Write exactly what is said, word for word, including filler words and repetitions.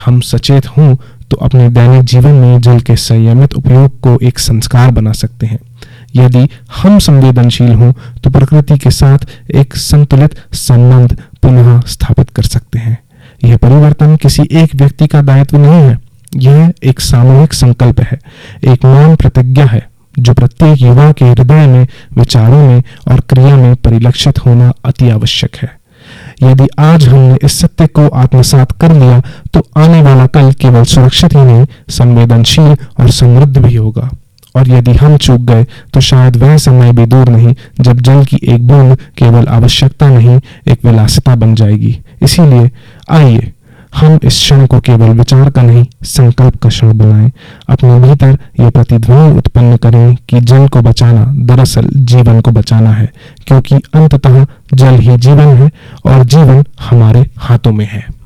हम सचेत हों तो अपने दैनिक जीवन में जल के संयमित उपयोग को एक संस्कार बना सकते हैं। यदि हम संवेदनशील हों तो प्रकृति के साथ एक संतुलित संबंध पुनः स्थापित कर सकते हैं। यह परिवर्तन किसी एक व्यक्ति का दायित्व नहीं है, यह एक सामूहिक संकल्प है, एक मौन प्रतिज्ञा है जो प्रत्येक युवा के हृदय में, विचारों में और क्रिया में परिलक्षित होना अति आवश्यक है। यदि आज हमने इस सत्य को आत्मसात कर लिया तो आने वाला कल केवल सुरक्षित ही नहीं, संवेदनशील और समृद्ध भी होगा। और यदि हम चूक गए तो शायद वह समय भी दूर नहीं जब जल की एक बूंद केवल आवश्यकता नहीं, एक विलासिता बन जाएगी। इसीलिए आइए हम इस क्षण को केवल विचार का नहीं, संकल्प का क्षण बनाएं। अपने भीतर ये प्रतिध्वनि उत्पन्न करें कि जल को बचाना दरअसल जीवन को बचाना है, क्योंकि अंततः जल ही जीवन है और जीवन हमारे हाथों में है।